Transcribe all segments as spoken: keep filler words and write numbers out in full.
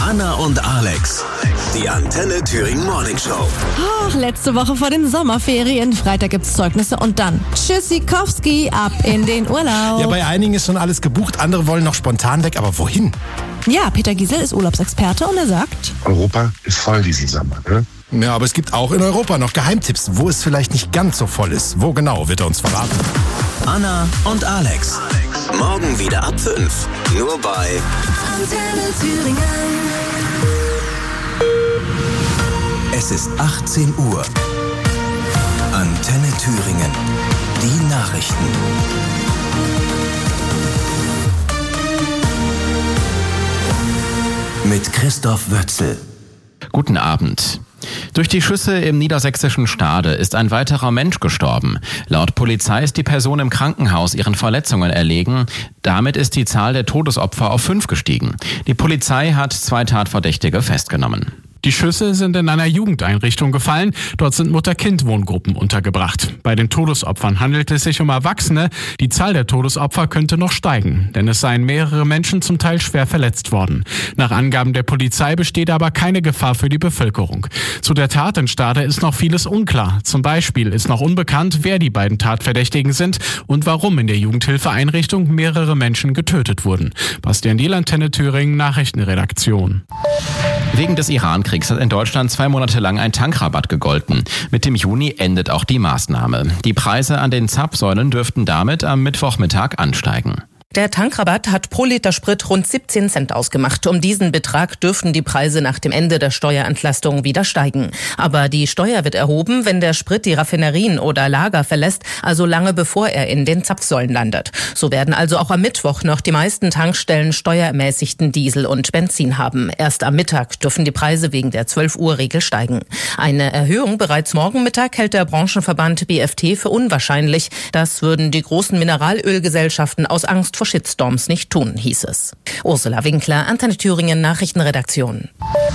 Anna und Alex, die Antenne Thüringen Morning Show. Oh, letzte Woche vor den Sommerferien. Freitag gibt's Zeugnisse und dann Tschüssikowski, ab in den Urlaub. Ja, bei einigen ist schon alles gebucht, andere wollen noch spontan weg, aber wohin? Ja, Peter Giesel ist Urlaubsexperte und er sagt: Europa ist voll diesen Sommer, ne? Ja, aber es gibt auch in Europa noch Geheimtipps, wo es vielleicht nicht ganz so voll ist. Wo genau, wird er uns verraten. Anna und Alex. Morgen wieder ab fünf. Nur bei Antenne Thüringen. Es ist achtzehn Uhr. Antenne Thüringen. Die Nachrichten. Mit Christoph Wötzel. Guten Abend. Durch die Schüsse im niedersächsischen Stade ist ein weiterer Mensch gestorben. Laut Polizei ist die Person im Krankenhaus ihren Verletzungen erlegen. Damit ist die Zahl der Todesopfer auf fünf gestiegen. Die Polizei hat zwei Tatverdächtige festgenommen. Die Schüsse sind in einer Jugendeinrichtung gefallen. Dort sind Mutter-Kind-Wohngruppen untergebracht. Bei den Todesopfern handelt es sich um Erwachsene. Die Zahl der Todesopfer könnte noch steigen, denn es seien mehrere Menschen zum Teil schwer verletzt worden. Nach Angaben der Polizei besteht aber keine Gefahr für die Bevölkerung. Zu der Tat in Stade ist noch vieles unklar. Zum Beispiel ist noch unbekannt, wer die beiden Tatverdächtigen sind und warum in der Jugendhilfeeinrichtung mehrere Menschen getötet wurden. Bastian Diel, Antenne Thüringen, Nachrichtenredaktion. Wegen des Iran-Kriegs hat in Deutschland zwei Monate lang ein Tankrabatt gegolten. Mit dem Juni endet auch die Maßnahme. Die Preise an den Zapfsäulen dürften damit am Mittwochmittag ansteigen. Der Tankrabatt hat pro Liter Sprit rund siebzehn Cent ausgemacht. Um diesen Betrag dürften die Preise nach dem Ende der Steuerentlastung wieder steigen. Aber die Steuer wird erhoben, wenn der Sprit die Raffinerien oder Lager verlässt, also lange bevor er in den Zapfsäulen landet. So werden also auch am Mittwoch noch die meisten Tankstellen steuerermäßigten Diesel und Benzin haben. Erst am Mittag dürfen die Preise wegen der zwölf Uhr Regel steigen. Eine Erhöhung bereits morgen Mittag hält der Branchenverband B F T für unwahrscheinlich. Das würden die großen Mineralölgesellschaften aus Angst vor Shitstorms nicht tun, hieß es. Ursula Winkler, Antenne Thüringen, Nachrichtenredaktion.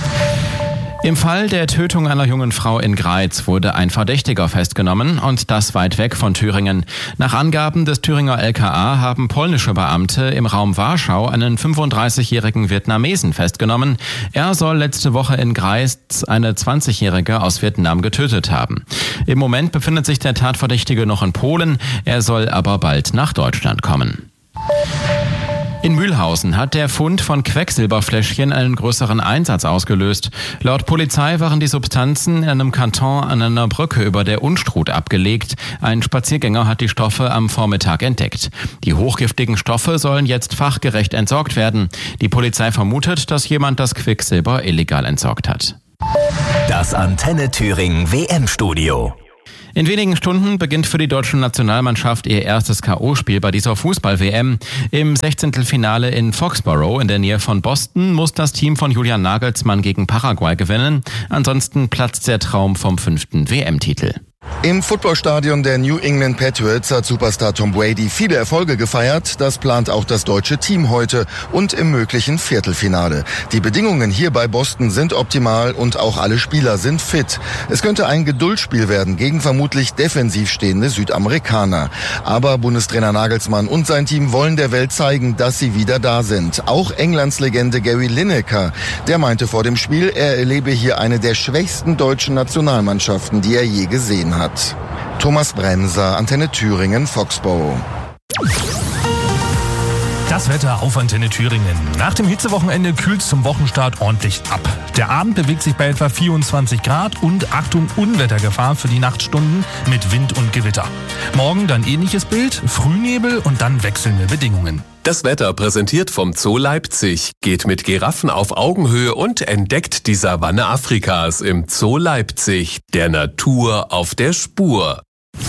Im Fall der Tötung einer jungen Frau in Greiz wurde ein Verdächtiger festgenommen und das weit weg von Thüringen. Nach Angaben des Thüringer L K A haben polnische Beamte im Raum Warschau einen fünfunddreißigjährigen Vietnamesen festgenommen. Er soll letzte Woche in Greiz eine zwanzigjährige aus Vietnam getötet haben. Im Moment befindet sich der Tatverdächtige noch in Polen, er soll aber bald nach Deutschland kommen. In Mühlhausen hat der Fund von Quecksilberfläschchen einen größeren Einsatz ausgelöst. Laut Polizei waren die Substanzen in einem Karton an einer Brücke über der Unstrut abgelegt. Ein Spaziergänger hat die Stoffe am Vormittag entdeckt. Die hochgiftigen Stoffe sollen jetzt fachgerecht entsorgt werden. Die Polizei vermutet, dass jemand das Quecksilber illegal entsorgt hat. Das Antenne Thüringen W M-Studio. In wenigen Stunden beginnt für die deutsche Nationalmannschaft ihr erstes K O-Spiel bei dieser Fußball-W M. Im Sechzehntelfinale in Foxborough in der Nähe von Boston muss das Team von Julian Nagelsmann gegen Paraguay gewinnen. Ansonsten platzt der Traum vom fünften W M-Titel. Im Footballstadion der New England Patriots hat Superstar Tom Brady viele Erfolge gefeiert. Das plant auch das deutsche Team heute und im möglichen Viertelfinale. Die Bedingungen hier bei Boston sind optimal und auch alle Spieler sind fit. Es könnte ein Geduldsspiel werden gegen vermutlich defensiv stehende Südamerikaner. Aber Bundestrainer Nagelsmann und sein Team wollen der Welt zeigen, dass sie wieder da sind. Auch Englands Legende Gary Lineker, der meinte vor dem Spiel, er erlebe hier eine der schwächsten deutschen Nationalmannschaften, die er je gesehen hat. Thomas Bremser, Antenne Thüringen, Foxborough. Das Wetter auf Antenne Thüringen. Nach dem Hitzewochenende kühlt es zum Wochenstart ordentlich ab. Der Abend bewegt sich bei etwa vierundzwanzig Grad und Achtung, Unwettergefahr für die Nachtstunden mit Wind und Gewitter. Morgen dann ähnliches Bild, Frühnebel und dann wechselnde Bedingungen. Das Wetter präsentiert vom Zoo Leipzig. Geht mit Giraffen auf Augenhöhe und entdeckt die Savanne Afrikas im Zoo Leipzig. Der Natur auf der Spur.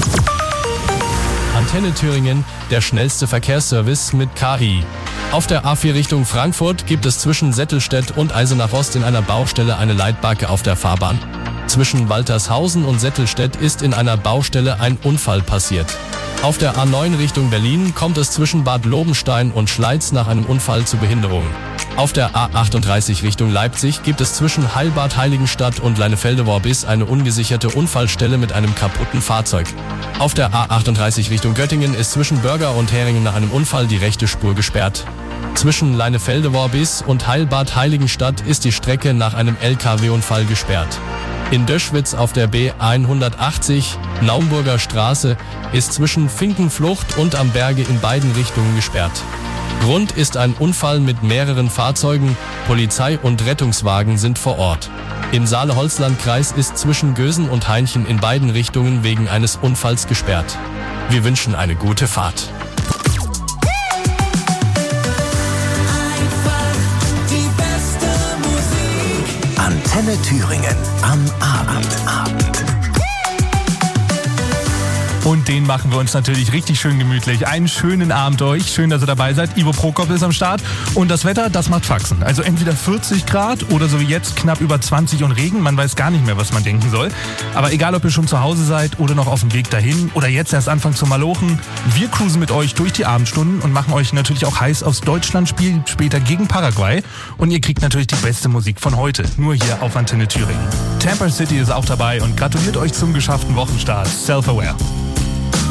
Antenne Thüringen, der schnellste Verkehrsservice mit K I. Auf der A vier Richtung Frankfurt gibt es zwischen Settelstedt und Eisenach Ost in einer Baustelle eine Leitbacke auf der Fahrbahn. Zwischen Waltershausen und Settelstedt ist in einer Baustelle ein Unfall passiert. Auf der A neun Richtung Berlin kommt es zwischen Bad Lobenstein und Schleiz nach einem Unfall zu Behinderungen. Auf der A achtunddreißig Richtung Leipzig gibt es zwischen Heilbad Heiligenstadt und Leinefelde-Worbis eine ungesicherte Unfallstelle mit einem kaputten Fahrzeug. Auf der A achtunddreißig Richtung Göttingen ist zwischen Börger und Heringen nach einem Unfall die rechte Spur gesperrt. Zwischen Leinefelde-Worbis und Heilbad Heiligenstadt ist die Strecke nach einem L K W-Unfall gesperrt. In Döschwitz auf der B hundertachtzig, Naumburger Straße, ist zwischen Finkenflucht und am Berge in beiden Richtungen gesperrt. Grund ist ein Unfall mit mehreren Fahrzeugen, Polizei und Rettungswagen sind vor Ort. Im Saale-Holzland-Kreis ist zwischen Gösen und Hainchen in beiden Richtungen wegen eines Unfalls gesperrt. Wir wünschen eine gute Fahrt. Antenne Thüringen am Abend. Abend. Und den machen wir uns natürlich richtig schön gemütlich. Einen schönen Abend euch. Schön, dass ihr dabei seid. Ivo Prokop ist am Start. Und das Wetter, das macht Faxen. Also entweder vierzig Grad oder so wie jetzt knapp über zwanzig und Regen. Man weiß gar nicht mehr, was man denken soll. Aber egal, ob ihr schon zu Hause seid oder noch auf dem Weg dahin oder jetzt erst anfangen zu malochen, wir cruisen mit euch durch die Abendstunden und machen euch natürlich auch heiß aufs Deutschlandspiel später gegen Paraguay. Und ihr kriegt natürlich die beste Musik von heute. Nur hier auf Antenne Thüringen. Tampa City ist auch dabei und gratuliert euch zum geschafften Wochenstart. Self-Aware.